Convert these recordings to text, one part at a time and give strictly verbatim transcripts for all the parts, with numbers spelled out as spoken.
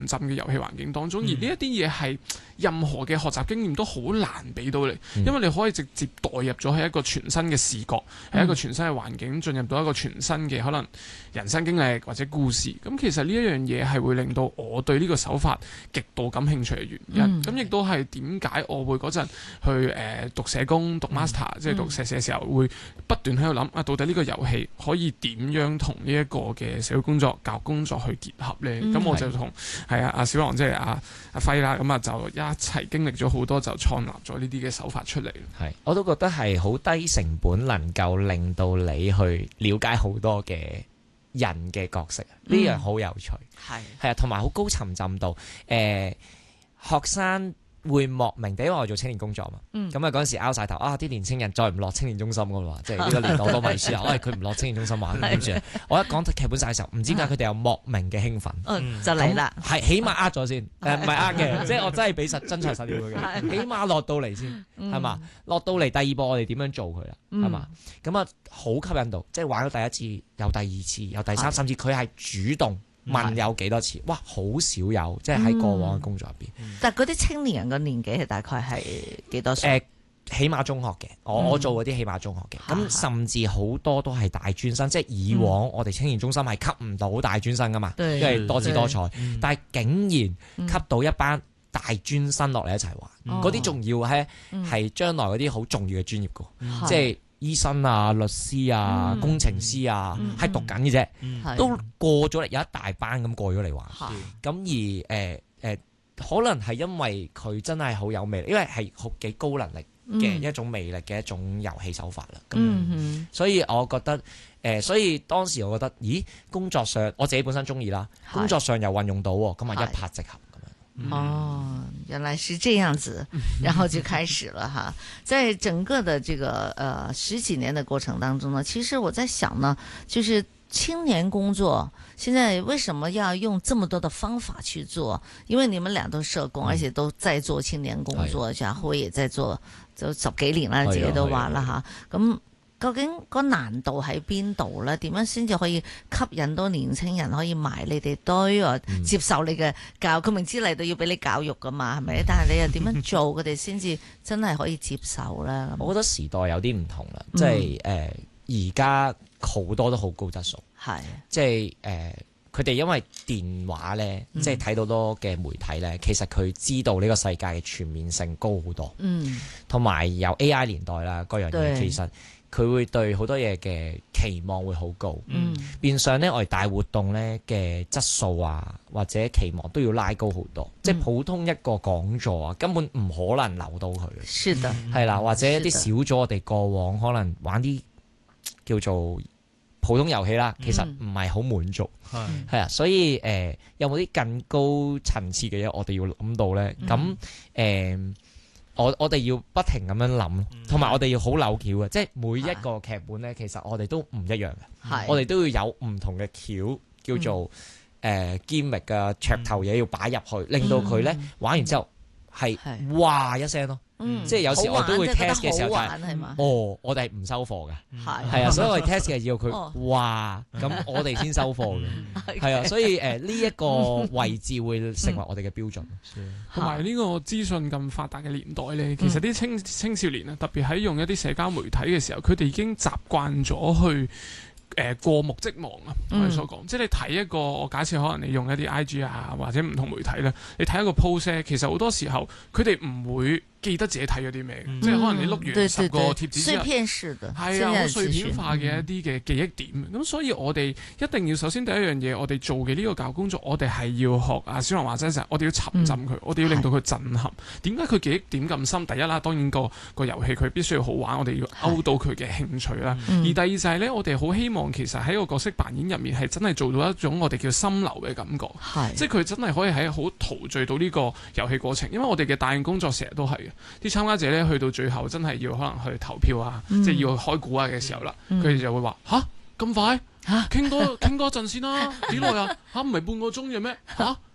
浸嘅遊戲環境當中， 嗯、 而呢一啲嘢係任何嘅學習經驗都好難俾到你， 嗯、 因為你可以直接代入咗喺一個全新嘅視覺，係、嗯、一個全新嘅環境，進入到一個全新嘅可能人生經歷或者故事。咁其實呢一樣嘢係會令到我對呢個手法極度感興趣嘅原因。咁亦、嗯、都係點解我會嗰陣去誒、呃、讀社工、讀 master，、嗯、即係讀碩士嘅時候，會不斷喺度諗啊，到底呢個遊戲可以點樣同呢一個嘅社會工作、教育工作去結合呢？咁、嗯、我就同係啊阿小狼即係阿阿輝啦，咁啊就一齊經歷咗好多，就創立咗呢啲嘅手法出嚟。 係，我都覺得係好低成本，能夠令到你去了解好多嘅人嘅角色，呢、嗯、樣好有趣。係係啊，同埋好高沉浸度。誒、呃，學生會莫名地，因為我做青年工作嘛，咁啊嗰陣時拗晒頭啊！啲年青人再唔落青年中心噶啦，即係呢個年代我都咪輸啊！喂，佢唔落青年中心玩點算？我一講劇本晒嘅時候，唔知點解佢哋有莫名嘅興奮， 嗯、就嚟啦， 係起碼呃咗先，誒唔係呃嘅，即係我真係俾實真材實料佢嘅，起碼落到嚟先，係嘛？落到嚟第二步我哋點樣做佢啦？係嘛？咁啊好吸引到，即係玩咗第一次，有第二次，有第三，甚至佢係主動。問有幾多次？哇，好少有，即係喺過往嘅工作入邊。 嗯、但係嗰啲青年人嘅年紀係大概係幾多歲？ 誒、呃，起碼中學嘅，我、嗯、我做嗰啲起碼中學嘅。咁、嗯、甚至好多都係大專生，嗯、即係以往我哋青年中心係吸唔到大專生噶嘛， 對因為多姿多彩。 嗯、 但係竟然吸到一班大專生落嚟一齊玩，嗰啲仲要係係將來嗰啲好重要嘅專業噶， 嗯、 即係。醫生啊、律師啊、嗯、工程師啊，係、嗯、讀緊嘅啫，嗯、都過咗嚟，有一大班咁過咗嚟玩。咁、嗯、而誒誒、呃呃，可能係因為佢真係好有魅力，因為係好幾高能力嘅一種魅力嘅一種遊戲手法啦。咁、嗯，所以我覺得誒、呃，所以當時我覺得，咦，工作上我自己本身中意啦，工作上又運用到，咁啊一拍即合。 哦，原來是這樣子，然後就開始了哈。在整個的這個呃十幾年的過程當中呢，其實我在想呢，就是青年工作現在為什麼要用這麼多的方法去做？因為你們倆都社工，而且都在做青年工作，然後也在做，就十幾年啦，自己都話啦哈。咁究竟個難度喺邊度咧？點樣先至可以吸引到年青人可以埋你哋堆啊？嗯、接受你嘅教育，佢明知嚟到要俾你教育噶嘛，係咪？但係你又點樣做，佢哋先至真係可以接受咧？ 我覺得時代有啲唔同啦，即係誒而家好多都好高質素，係即係誒佢哋因為電話咧，即係睇到多嘅媒體咧，其實佢知道呢個世界嘅全面性高好多，嗯，同埋有 A I 年代啦，各樣嘢其實。佢會對好多嘢嘅期望會好高，嗯，變相咧我哋大活動咧嘅質素啊，或者期望都要拉高好多，嗯、即係普通一個講座啊，根本唔可能留到佢。 是的， 係啦，或者一啲少咗我哋過往可能玩啲叫做普通遊戲啦，其實唔係好滿足，係係啊，所以誒、呃、有冇啲更高層次嘅嘢我哋要諗到咧？咁誒、嗯。呃我我哋要不停咁樣諗，同埋我哋要好扭橋嘅，即係每一個劇本咧，其實我哋都唔一樣嘅，我哋都要有唔同嘅橋，叫做誒 gimmick 啊，噱頭嘢要擺入去，令到佢咧玩完之後係哇一聲咯，即係有時我都會 test 嘅時候就係，哦，我哋係唔收貨嘅，係啊，所以我哋 test 嘅要佢哇，咁我哋先收貨嘅，係啊，所以誒呢一個位置會成為我哋嘅標準。 同埋呢個資訊咁發達嘅年代咧，其實啲青青少年啊，特別喺用一啲社交媒體嘅時候，佢哋已經習慣咗去。誒、呃、過目即忘啊！我哋所講，嗯、即係你睇一個，我假設可能你用一啲 I G 啊，或者唔同媒體咧，你睇一個 post，其實好多時候佢哋唔會記得自己睇咗啲咩，嗯、即係可能你碌完十個貼紙之後， 碎片式嘅， 係啊，好碎片化嘅一啲嘅記憶點。咁、嗯、所以我哋一定要首先第一樣嘢，我哋做嘅呢個教育工作，我哋係要學啊小龍話齋，我哋要沉浸佢，嗯、我哋要令到佢震撼。點解佢記憶點咁深？第一啦，當然個個遊戲佢必須要好玩，我哋要勾到佢嘅興趣啦。嗯、而第二就係咧，我哋好希望其實喺個角色扮演入面係真係做到一種我哋叫心流嘅感覺，是即係佢真係可以喺好陶醉到呢個遊戲過程。因為我哋嘅帶領工作成日都係嘅，啲參加者咧去到最後真係要可能去投票啊，嗯、即係要開估啊嘅時候啦，佢哋、嗯、就會話吓咁快吓，傾多傾多陣先啦，幾耐啊吓，唔係半個鐘嘅咩吓？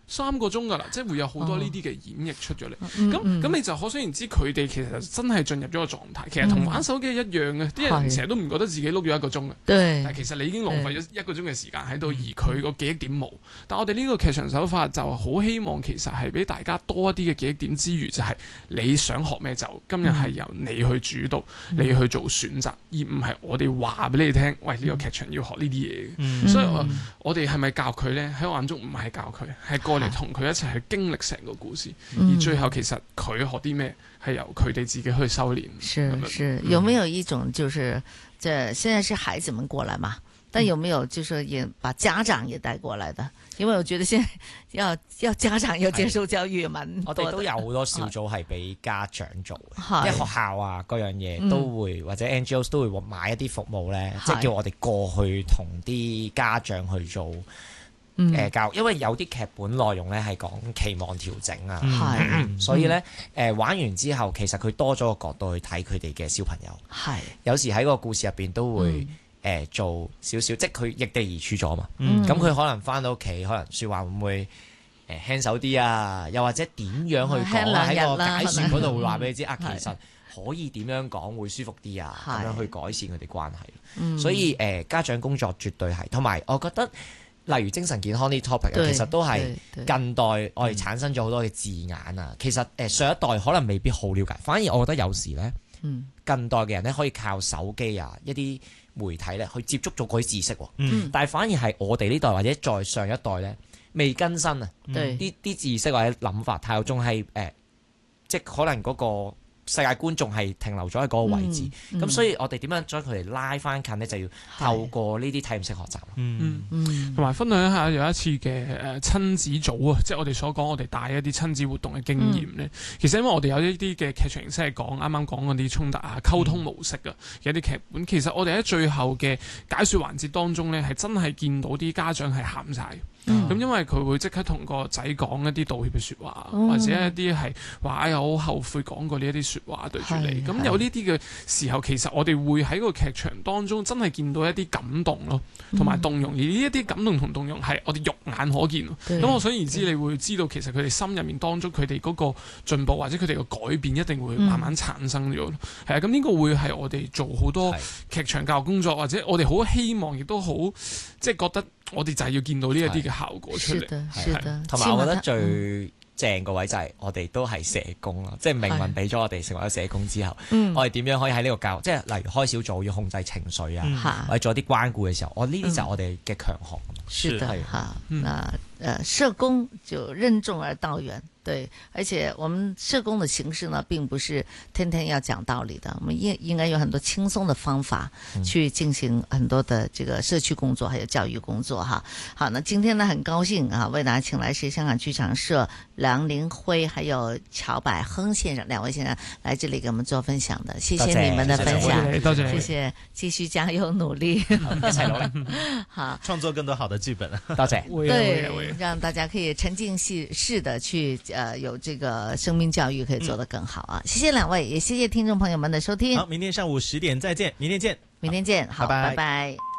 三個鐘㗎啦，即係會有好多呢啲嘅演繹出咗嚟。咁咁、 嗯、 你就可想而知，佢哋其實真係進入咗個狀態。其實同玩手機一樣嘅，啲、嗯、人成日都唔覺得自己碌咗一個鐘嘅。 對， 但係其實你已經浪費咗一個鐘嘅時間喺度，而佢個記憶點冇。但我哋呢個劇場手法就好希望其實係俾大家多一啲嘅記憶點之餘，就係、是、你想學咩就今日係由你去主導，嗯、你去做選擇，而唔係我哋話俾你聽，喂，呢、這個劇場要學呢啲嘢嘅。嗯、所以我我哋係咪教佢呢？喺我眼中唔係教佢，係過嚟同佢一齊去經歷成個故事，嗯、而最後其實佢學啲咩係由佢哋自己去修煉。 是是，有沒有一種就是，這現在是孩子們過來嘛？但有沒有就是也把家長也帶過來的？因為我覺得現在要要家長要接受教育蠻多的。 我哋都有好多小組係俾家長做嘅，即係學校啊嗰樣嘢都會、嗯、或者 N G O 都會買一啲服務咧，即係叫我哋過去同啲家長去做。誒、嗯、教，因為有啲劇本內容咧係講期望調整啊， 係、嗯， 所以咧誒、呃、玩完之後，其實佢多咗個角度去睇佢哋嘅小朋友，係，有時喺個故事入邊都會誒、嗯呃、做少少，即係佢易地而處咗嘛，咁佢、嗯、可能翻到屋企，可能説話會唔會誒輕手啲啊？又或者點樣去講啊？喺個解説嗰度會話俾你知啊，其實可以點樣講會舒服啲啊？咁樣去改善佢哋關係，嗯、所以誒、呃、家長工作絕對係，同埋我覺得。例如精神健康呢 topic，其實都係近代我哋產生咗好多嘅字眼啊。其實誒上一代可能未必好了解，反而我覺得有時咧，近代嘅人咧可以靠手機啊一啲媒體咧去接觸咗嗰啲知識，嗯、但係反而係我哋呢代或者再上一代咧未更新啊，啲啲知識或者諗法態度仲係誒，即係可能嗰個世界觀仲係停留咗喺嗰個位置，咁、嗯嗯、所以我哋點樣將佢哋拉翻近呢？就要透過呢啲體驗式學習。 嗯嗯，同埋分享一下有一次嘅誒親子組啊，即係我哋所講我哋帶一啲親子活動嘅經驗咧。嗯、其實因為我哋有一啲嘅劇場形式係講啱啱講嗰啲衝突啊、溝通模式啊嘅一啲劇本。其實我哋喺最後嘅解說環節當中咧，係真係見到啲家長係喊晒。咁、嗯、因為佢會即刻同個仔講一啲道歉嘅説話，嗯、或者一啲係話哎呀好後悔講過呢一啲説話對住你。咁有呢啲嘅時候，其實我哋會喺個劇場當中真係見到一啲感動咯，同埋動容。嗯、而呢一啲感動同動容係我哋肉眼可見。咁對我想而知，對你會知道其實佢哋心入面當中佢哋嗰個進步或者佢哋嘅改變一定會慢慢產生咗。係啊、嗯，咁呢個會係我哋做好多劇場教育工作，或者我哋好希望亦都好即係覺得。我哋就係要見到呢一啲嘅效果出嚟，係同埋我覺得最正個位就係我哋都係社工啦，即係命運俾咗我哋成為咗社工之後，我哋點樣可以喺呢個教育，即係例如開小組要控制情緒啊，或者做啲關顧嘅時候，我呢啲就係我哋嘅強項。 是的，哈，那呃社工就任重而道遠。對，而且我們社工的形式呢，並不是天天要講道理的，我們應應該有很多輕鬆的方法去進行很多的這個社區工作，還有教育工作哈。好，那今天呢，很高興啊，為大家請來是香港劇場社梁凌輝還有喬百亨先生兩位先生來這裡給我們做分享的，謝謝你們的分享， 多謝， 謝謝，繼續加油努力， 一齊努力， 好，創作更多好的劇本， 多謝， 對，讓大家可以沉浸式式的去。呃，有這個生命教育可以做得更好啊！嗯、謝謝兩位，也謝謝聽眾朋友們的收聽。 好，明天上午十點再見，明天見， 明天見，好，拜拜。拜拜。